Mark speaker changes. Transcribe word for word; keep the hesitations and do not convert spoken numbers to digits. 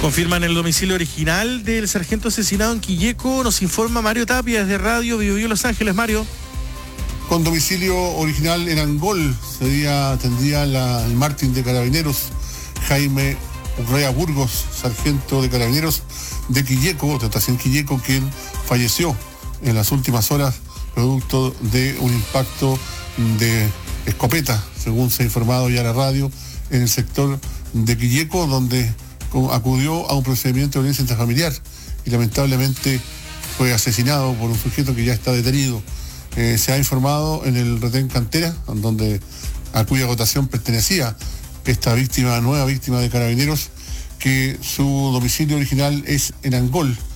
Speaker 1: Confirman el domicilio original del sargento asesinado en Quilleco. Nos informa Mario Tapia desde Radio Bio Bio Los Ángeles. Mario.
Speaker 2: Con domicilio original en Angol, sería, tendría la, el Martín de Carabineros, Jaime Urrea Burgos, sargento de Carabineros de Quilleco, Tentación Quilleco, quien falleció en las últimas horas producto de un impacto de escopeta, según se ha informado ya a la radio, en el sector de Quilleco, donde acudió a un procedimiento de violencia intrafamiliar y lamentablemente fue asesinado por un sujeto que ya está detenido. Eh, se ha informado en el retén Cantera, donde a cuya votación pertenecía esta víctima, nueva víctima de Carabineros, que su domicilio original es en Angol,